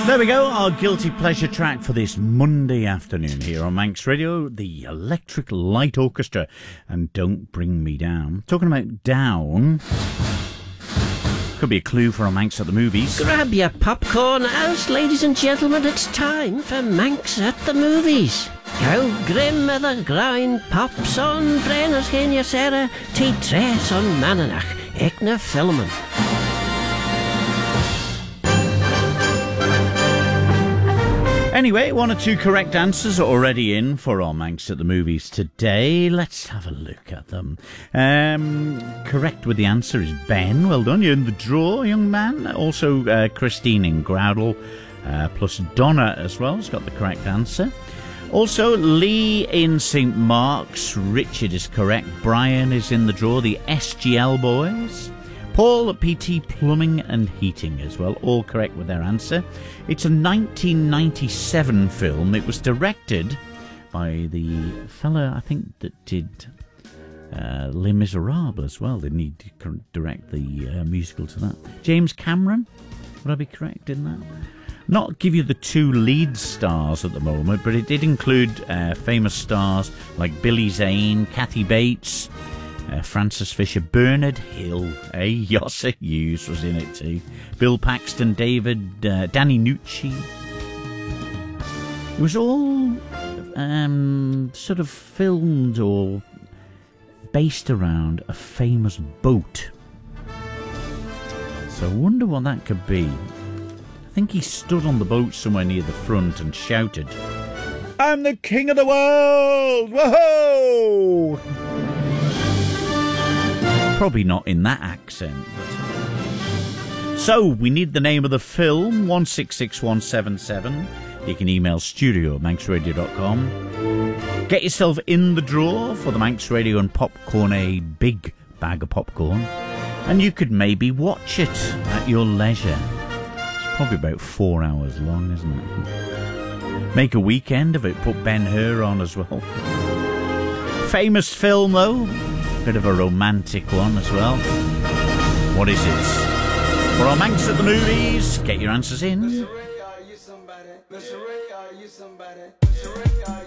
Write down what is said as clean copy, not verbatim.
There we go, our guilty pleasure track for this Monday afternoon here on Manx Radio, the Electric Light Orchestra and Don't Bring Me Down. Talking about down, could be a clue for our Manx at the Movies. Grab your popcorn, else, ladies and gentlemen, it's time for Manx at the Movies. How grim are the grind pops on Brenner's Kenya Sarah, T Tres on Mananach, Ekna Filmen. Anyway, one or two correct answers are already in for our Manx at the Movies today. Let's have a look at them. Correct with the answer is Ben. Well done, you're in the draw, young man. Also, Christine in Groudle, plus Donna as well has got the correct answer. Also, Lee in St Mark's. Richard is correct. Brian is in the draw. The SGL boys. Paul at PT Plumbing and Heating as well, all correct with their answer. It's a 1997 film. It was directed by the fella, I think, that did Les Miserables as well. They need to direct the musical to that. James Cameron, would I be correct in that? Not give you the two lead stars at the moment, but it did include famous stars like Billy Zane, Kathy Bates, Francis Fisher, Bernard Hill, Yossi Hughes was in it too, Bill Paxton, David, Danny Nucci. It was all sort of filmed or based around a famous boat. So I wonder what that could be. I think he stood on the boat somewhere near the front and shouted, "I'm the king of the world! Whoa!" Probably not in that accent. So, we need the name of the film, 166177. You can email studio@manxradio.com. Get yourself in the draw for the Manx Radio and Popcorn, a big bag of popcorn. And you could maybe watch it at your leisure. It's probably about 4 hours long, isn't it? Make a weekend of it, put Ben-Hur on as well. Famous film, though. Bit of a romantic one as well. What is it? For our Manx at the Movies, get your answers in. Mr. Ray, are you somebody? Mr. Ray, are you somebody? Mr. Ray, are you